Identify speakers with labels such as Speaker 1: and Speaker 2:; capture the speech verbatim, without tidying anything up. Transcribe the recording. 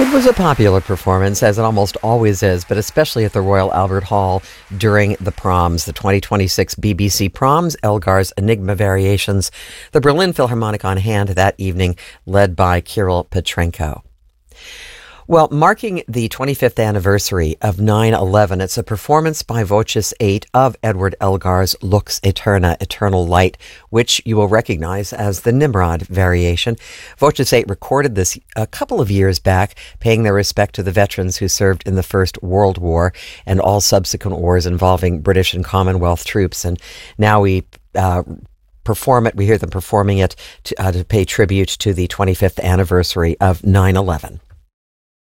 Speaker 1: It was a popular performance, as it almost always is, but especially at the Royal Albert Hall during the proms, the twenty twenty-six B B C Proms, Elgar's Enigma Variations, the Berlin Philharmonic on hand that evening, led by Kirill Petrenko. Well, marking the twenty-fifth anniversary of nine eleven, it's a performance by Voces eight of Edward Elgar's Lux Aeterna, Eternal Light, which you will recognize as the Nimrod variation. Voces eight recorded this a couple of years back, paying their respect to the veterans who served in the First World War and all subsequent wars involving British and Commonwealth troops. And now we uh, perform it, we hear them performing it to, uh, to pay tribute to the twenty-fifth anniversary of nine eleven.